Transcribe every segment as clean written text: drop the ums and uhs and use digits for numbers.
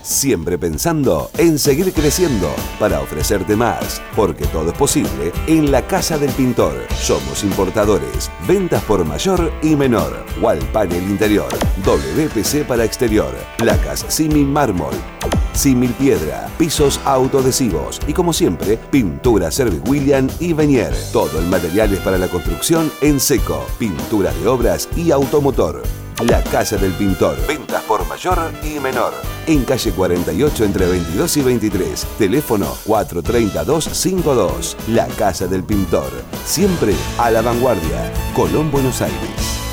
Siempre pensando en seguir creciendo para ofrecerte más, porque todo es posible en la Casa del Pintor. Somos importadores, ventas por mayor y menor, wall panel interior, WPC para exterior, placas símil mármol, símil piedra, pisos autoadhesivos y como siempre, pintura Service William y Venier. Todo el material es para la construcción en seco, pintura de obras y automotor. La Casa del Pintor. Ventas por mayor y menor. En calle 48 entre 22 y 23. Teléfono 430-252. La Casa del Pintor. Siempre a la vanguardia. Colón, Buenos Aires.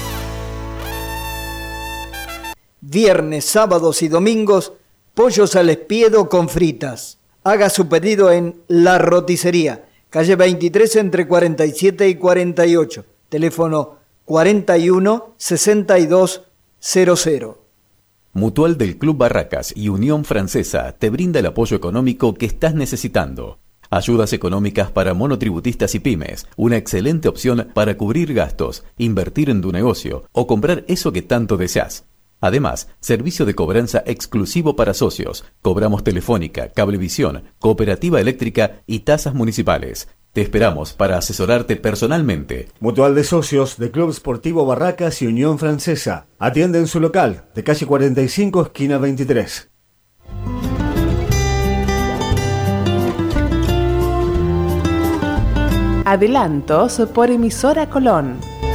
Viernes, sábados y domingos, pollos al espiedo con fritas. Haga su pedido en La Roticería. Calle 23 entre 47 y 48. Teléfono 41 62 00. Mutual del Club Barracas y Unión Francesa te brinda el apoyo económico que estás necesitando. Ayudas económicas para monotributistas y pymes, una excelente opción para cubrir gastos, invertir en tu negocio o comprar eso que tanto deseas. Además, servicio de cobranza exclusivo para socios. Cobramos telefónica, cablevisión, cooperativa eléctrica y tasas municipales. Te esperamos para asesorarte personalmente. Mutual de Socios de Club Sportivo Barracas y Unión Francesa. Atiende en su local, de calle 45, esquina 23. Adelantos por emisora Colón.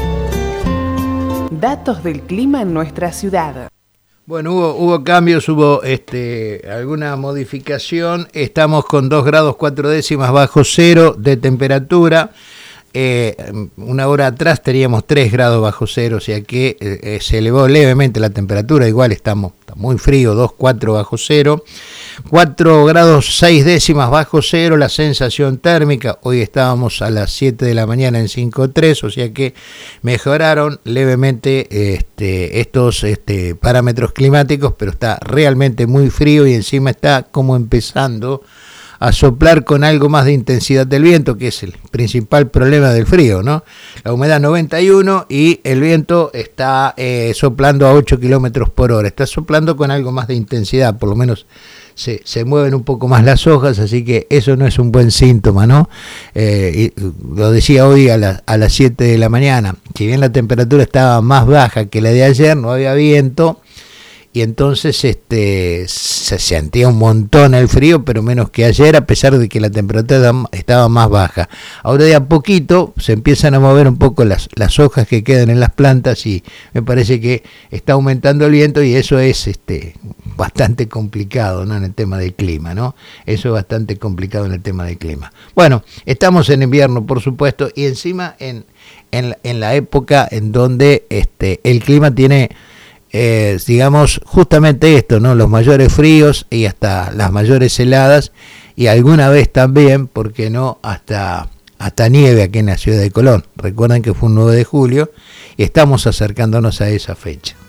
Datos del clima en nuestra ciudad. Bueno, hubo cambios, hubo alguna modificación. Estamos con 2 grados 4 décimas bajo cero de temperatura. Una hora atrás teníamos 3 grados bajo cero, o sea que se elevó levemente la temperatura. Igual está muy frío, 2,4 bajo cero. 4 grados 6 décimas bajo cero la sensación térmica. Hoy estábamos a las 7 de la mañana en 5,3, o sea que mejoraron levemente estos parámetros climáticos, pero está realmente muy frío y encima está como empezando a soplar con algo más de intensidad del viento, que es el principal problema del frío, ¿no? La humedad 91 y el viento está soplando a 8 kilómetros por hora. Está soplando con algo más de intensidad, por lo menos se mueven un poco más las hojas, así que eso no es un buen síntoma, ¿no? Y lo decía hoy a las 7 de la mañana. Si bien la temperatura estaba más baja que la de ayer, no había viento, y entonces se sentía un montón el frío, pero menos que ayer, a pesar de que la temperatura estaba más baja. Ahora de a poquito se empiezan a mover un poco las hojas que quedan en las plantas y me parece que está aumentando el viento y eso es bastante complicado, ¿no? En el tema del clima, ¿no? Eso es bastante complicado en el tema del clima. Bueno, estamos en invierno, por supuesto, y encima en la época en donde el clima tiene digamos justamente esto, ¿no? Los mayores fríos y hasta las mayores heladas y alguna vez también, ¿por qué no? Hasta nieve aquí en la ciudad de Colón. Recuerden que fue un 9 de julio y estamos acercándonos a esa fecha.